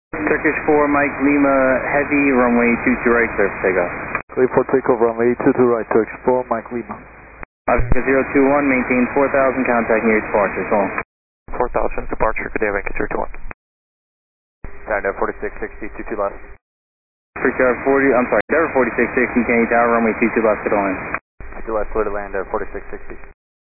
Turkish 4, Mike Lima, heavy, runway 22 right, clear for takeoff. Clear for takeoff, runway 22 right, Turkish 4, Mike Lima. Oscar 021, maintain 4,000, contact near departure, so on. 4,000, departure, good day, Vancouver 021. Niner 4660, 22 left. Freestyle 40, I'm sorry, Denver 4660, Kenny Tower, runway 22 left, good on. 22 left, clear to land, 4660.